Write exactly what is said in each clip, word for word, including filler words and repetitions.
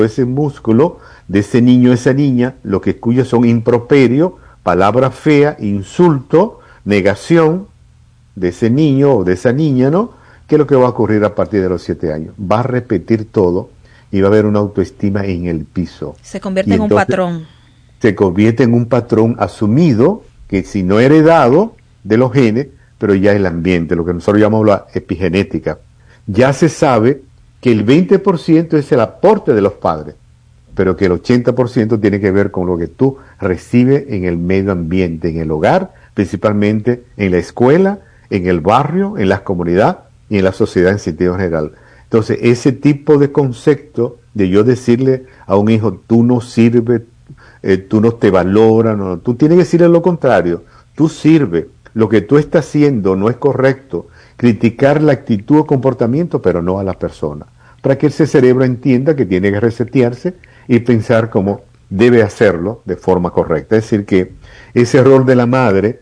ese músculo de ese niño, esa niña, lo que escucha son improperios, palabras feas, insulto, negación de ese niño o de esa niña, ¿no? ¿Qué es lo que va a ocurrir a partir de los siete años? Va a repetir todo y va a haber una autoestima en el piso. Se convierte en un patrón. Se convierte en un patrón asumido, que si no heredado de los genes, pero ya el ambiente, lo que nosotros llamamos la epigenética. Ya se sabe que el veinte por ciento es el aporte de los padres, pero que el ochenta por ciento tiene que ver con lo que tú recibes en el medio ambiente, en el hogar, principalmente en la escuela, en el barrio, en la comunidad y en la sociedad en sentido general. Entonces, ese tipo de concepto de yo decirle a un hijo, tú no sirves, eh, tú no te valoras, no, tú tienes que decirle lo contrario, tú sirves, lo que tú estás haciendo no es correcto, criticar la actitud o comportamiento, pero no a la persona, para que ese cerebro entienda que tiene que resetearse y pensar cómo debe hacerlo de forma correcta. Es decir, que ese rol de la madre,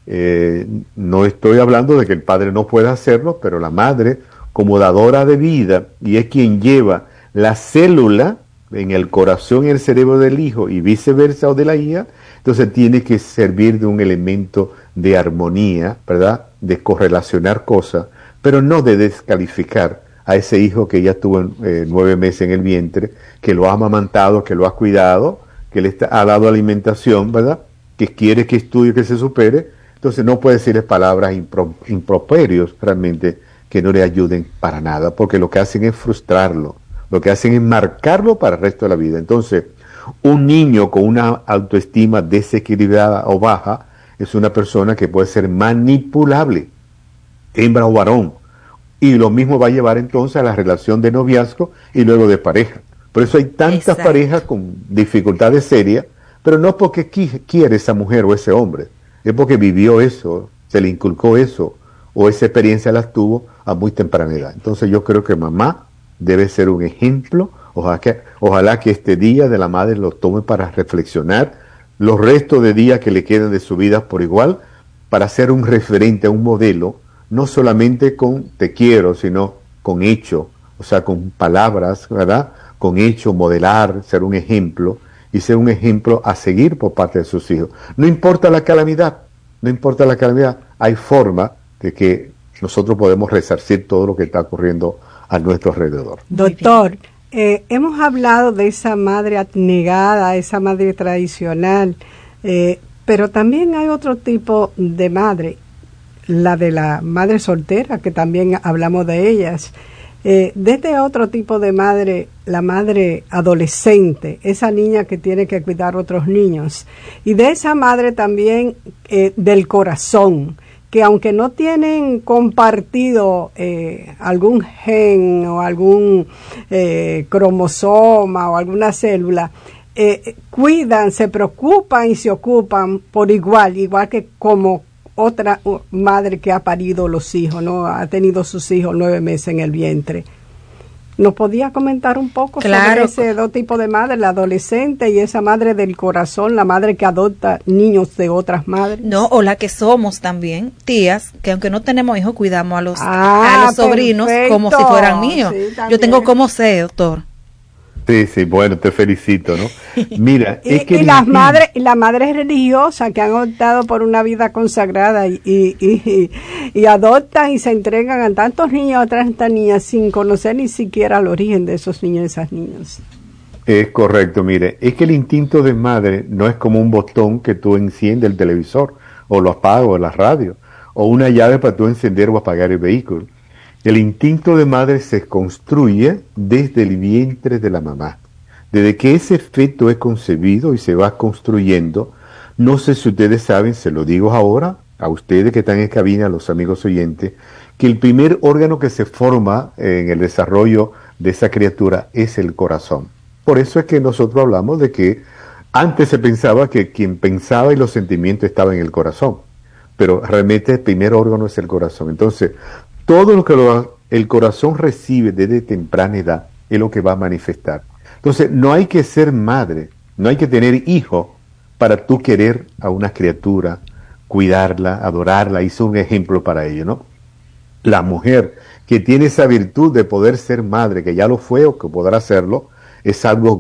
eh, no estoy hablando de que el padre no pueda hacerlo, pero la madre, como dadora de vida, y es quien lleva la célula en el corazón y el cerebro del hijo, y viceversa o de la hija, entonces tiene que servir de un elemento de armonía, ¿verdad?, de correlacionar cosas, pero no de descalificar a ese hijo que ya tuvo eh, nueve meses en el vientre, que lo ha amamantado, que lo ha cuidado, que le está, ha dado alimentación, ¿verdad?, que quiere que estudie, que se supere. Entonces no puede decirles palabras impro, improperios realmente que no le ayuden para nada, porque lo que hacen es frustrarlo, lo que hacen es marcarlo para el resto de la vida. Entonces, un niño con una autoestima desequilibrada o baja es una persona que puede ser manipulable, hembra o varón, y lo mismo va a llevar entonces a la relación de noviazgo y luego de pareja. Por eso hay tantas Exacto. parejas con dificultades serias, pero no porque quiere esa mujer o ese hombre, es porque vivió eso, se le inculcó eso, o esa experiencia la tuvo a muy temprana edad. Entonces yo creo que mamá debe ser un ejemplo. Ojalá que, ojalá que este día de la madre lo tome para reflexionar los restos de días que le quedan de su vida por igual, para ser un referente, un modelo, no solamente con te quiero, sino con hecho, o sea, con palabras, ¿verdad?, con hecho, modelar, ser un ejemplo, y ser un ejemplo a seguir por parte de sus hijos. No importa la calamidad, no importa la calamidad, hay forma de que nosotros podemos resarcir todo lo que está ocurriendo a nuestro alrededor. Doctor, eh, hemos hablado de esa madre abnegada, esa madre tradicional, eh, pero también hay otro tipo de madre, la de la madre soltera, que también hablamos de ellas. Eh, de este otro tipo de madre, la madre adolescente, esa niña que tiene que cuidar a otros niños, y de esa madre también eh, del corazón, que aunque no tienen compartido eh, algún gen o algún eh, cromosoma o alguna célula, eh, cuidan, se preocupan y se ocupan por igual, igual que como otra madre que ha parido los hijos, ¿no? Ha tenido sus hijos nueve meses en el vientre. ¿Nos podía comentar un poco claro. sobre ese dos tipos de madre, la adolescente y esa madre del corazón, la madre que adopta niños de otras madres? No, o la que somos también, tías, que aunque no tenemos hijos, cuidamos a los, ah, a los sobrinos perfecto. Como si fueran míos. Sí, yo tengo como sé, doctor. Sí, sí, bueno, te felicito, ¿no? Mira, y, es que... Y las madres, las madres religiosas que han optado por una vida consagrada y, y, y, y adoptan y se entregan a tantos niños, a tantas niñas, sin conocer ni siquiera el origen de esos niños y esas niñas. Es correcto, mire, es que el instinto de madre no es como un botón que tú enciendes el televisor, o lo apagas, o la radio, o una llave para tú encender o apagar el vehículo. El instinto de madre se construye desde el vientre de la mamá. Desde que ese feto es concebido y se va construyendo, no sé si ustedes saben, se lo digo ahora, a ustedes que están en cabina, a los amigos oyentes, que el primer órgano que se forma en el desarrollo de esa criatura es el corazón. Por eso es que nosotros hablamos de que antes se pensaba que quien pensaba y los sentimientos estaban en el corazón, pero realmente el primer órgano es el corazón. Entonces, todo lo que lo, el corazón recibe desde temprana edad es lo que va a manifestar. Entonces, no hay que ser madre, no hay que tener hijo para tú querer a una criatura, cuidarla, adorarla, y ser un ejemplo para ello, ¿no? La mujer que tiene esa virtud de poder ser madre, que ya lo fue o que podrá hacerlo, es algo